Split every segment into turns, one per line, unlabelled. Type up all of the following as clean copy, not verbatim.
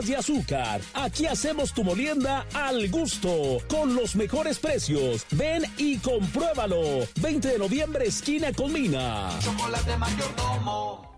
de azúcar. Aquí hacemos tu molienda al gusto, con los mejores precios. Ven y compruébalo. 20 de noviembre, esquina con Mina.
Chocolate Mayordomo.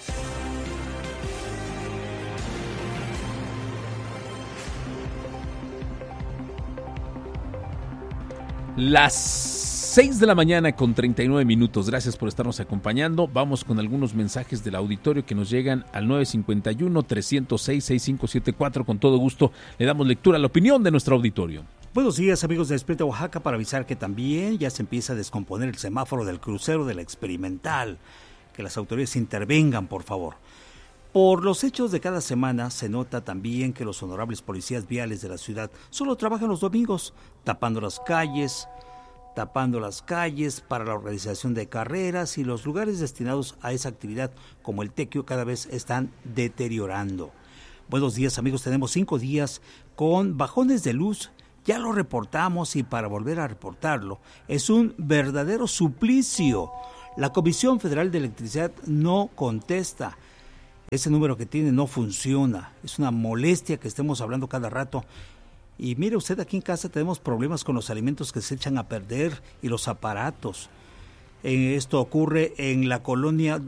Las 6 de la mañana con 39 minutos. Gracias por estarnos acompañando. Vamos con algunos mensajes del auditorio que nos llegan al 951-306-6574. Con todo gusto le damos lectura a la opinión de nuestro auditorio.
Buenos días, amigos de Despierta Oaxaca, para avisar que también ya se empieza a descomponer el semáforo del crucero de la Experimental. Que las autoridades intervengan, por favor. Por los hechos de cada semana se nota también que los honorables policías viales de la ciudad solo trabajan los domingos, tapando las calles para la organización de carreras, y los lugares destinados a esa actividad, como el Tequio, cada vez están deteriorando. Buenos días, amigos, tenemos 5 días con bajones de luz. Ya lo reportamos y para volver a reportarlo es un verdadero suplicio. La Comisión Federal de Electricidad no contesta. Ese número que tiene no funciona. Es una molestia que estemos hablando cada rato. Y mire usted, aquí en casa tenemos problemas con los alimentos que se echan a perder y los aparatos. Esto ocurre en la colonia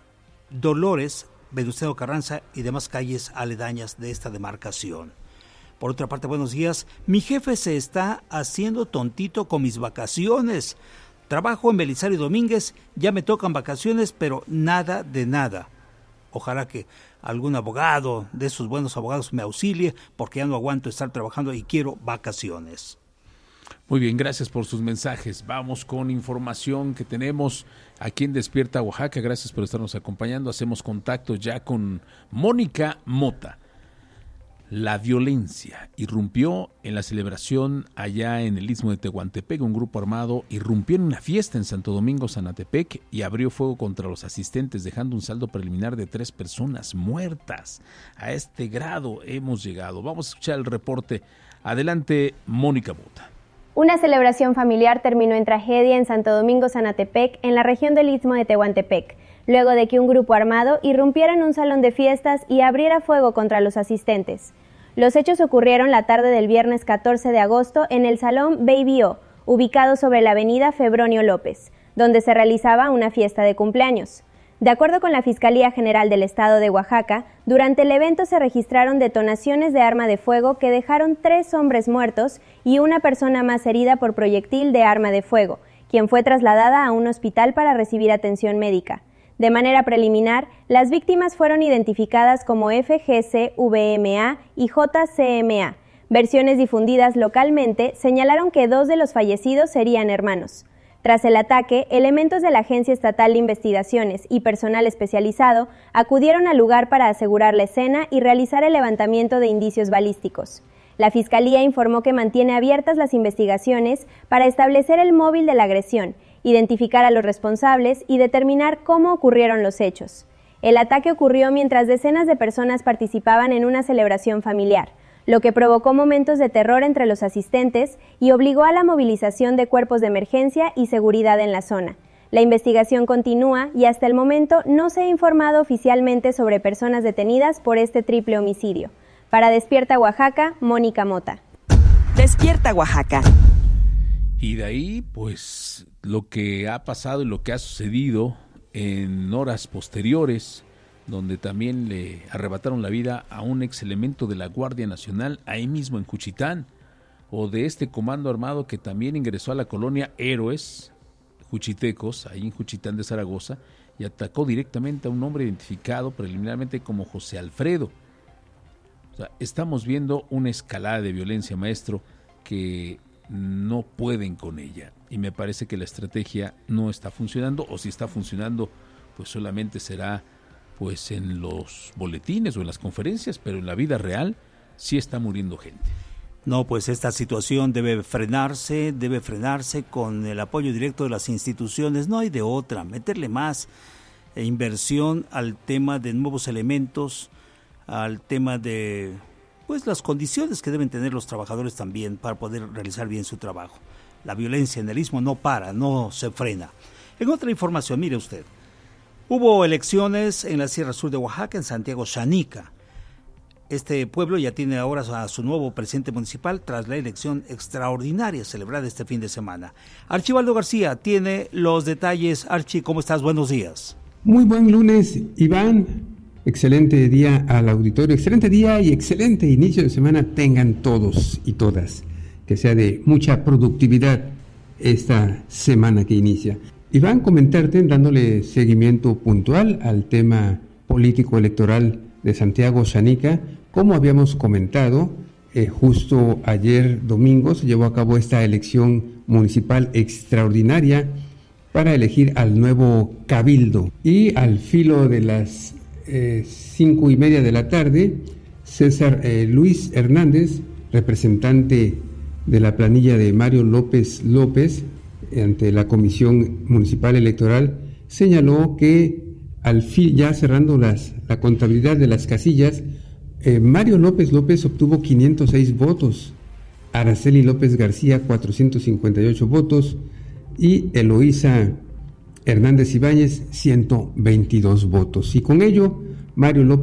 Dolores, Venustiano Carranza y demás calles aledañas de esta demarcación. Por otra parte, buenos días. Mi jefe se está haciendo tontito con mis vacaciones. Trabajo en Belisario Domínguez, ya me tocan vacaciones, pero nada de nada. Ojalá que algún abogado de esos buenos abogados me auxilie, porque ya no aguanto estar trabajando y quiero vacaciones.
Muy bien, gracias por sus mensajes. Vamos con información que tenemos aquí en Despierta Oaxaca. Gracias por estarnos acompañando. Hacemos contacto ya con Mónica Mota. La violencia irrumpió en la celebración allá en el Istmo de Tehuantepec. Un grupo armado irrumpió en una fiesta en Santo Domingo, Zanatepec, y abrió fuego contra los asistentes, dejando un saldo preliminar de 3 personas muertas. A este grado hemos llegado. Vamos a escuchar el reporte. Adelante, Mónica Mota.
Una celebración familiar terminó en tragedia en Santo Domingo, Zanatepec, en la región del Istmo de Tehuantepec, luego de que un grupo armado irrumpiera en un salón de fiestas y abriera fuego contra los asistentes. Los hechos ocurrieron la tarde del viernes 14 de agosto en el Salón Baby O, ubicado sobre la avenida Febronio López, donde se realizaba una fiesta de cumpleaños. De acuerdo con la Fiscalía General del Estado de Oaxaca, durante el evento se registraron detonaciones de arma de fuego que dejaron 3 hombres muertos y una persona más herida por proyectil de arma de fuego, quien fue trasladada a un hospital para recibir atención médica. De manera preliminar, las víctimas fueron identificadas como FGC-VMA y JCMA. Versiones difundidas localmente señalaron que 2 de los fallecidos serían hermanos. Tras el ataque, elementos de la Agencia Estatal de Investigaciones y personal especializado acudieron al lugar para asegurar la escena y realizar el levantamiento de indicios balísticos. La Fiscalía informó que mantiene abiertas las investigaciones para establecer el móvil de la agresión, identificar a los responsables y determinar cómo ocurrieron los hechos. El ataque ocurrió mientras decenas de personas participaban en una celebración familiar, lo que provocó momentos de terror entre los asistentes y obligó a la movilización de cuerpos de emergencia y seguridad en la zona. La investigación continúa y hasta el momento no se ha informado oficialmente sobre personas detenidas por este triple homicidio. Para Despierta Oaxaca, Mónica Mota.
Despierta Oaxaca.
Y de ahí, pues, lo que ha pasado y lo que ha sucedido en horas posteriores, donde también le arrebataron la vida a un ex elemento de la Guardia Nacional, ahí mismo en Juchitán, o de este comando armado que también ingresó a la colonia Héroes Juchitecos, ahí en Juchitán de Zaragoza, y atacó directamente a un hombre identificado preliminarmente como José Alfredo. O sea, estamos viendo una escalada de violencia, maestro, que no pueden con ella, y me parece que la estrategia no está funcionando, o si está funcionando, pues solamente será pues en los boletines o en las conferencias, pero en la vida real sí está muriendo gente.
No, pues esta situación debe frenarse con el apoyo directo de las instituciones, no hay de otra, meterle más inversión al tema de nuevos elementos, al tema de pues las condiciones que deben tener los trabajadores también para poder realizar bien su trabajo. La violencia en el Istmo no para, no se frena. En otra información, mire usted, hubo elecciones en la Sierra Sur de Oaxaca, en Santiago Xanica. Este pueblo ya tiene ahora a su nuevo presidente municipal tras la elección extraordinaria celebrada este fin de semana. Archibaldo García tiene los detalles. Archi, ¿cómo estás? Buenos días.
Muy buen lunes, Iván. Excelente día al auditorio, excelente día y excelente inicio de semana tengan todos y todas. Que sea de mucha productividad esta semana que inicia. Iván, comentarte, dándole seguimiento puntual al tema político electoral de Santiago Xanica, como habíamos comentado, justo ayer domingo se llevó a cabo esta elección municipal extraordinaria para elegir al nuevo cabildo. Y al filo de las 5:30 de la tarde, César Luis Hernández, representante de la planilla de Mario López López, ante la Comisión Municipal Electoral, señaló que al fin, ya cerrando la contabilidad de las casillas, Mario López López obtuvo 506 votos, Araceli López García 458 votos y Eloísa Hernández Ibáñez 122 votos. Y con ello, Mario López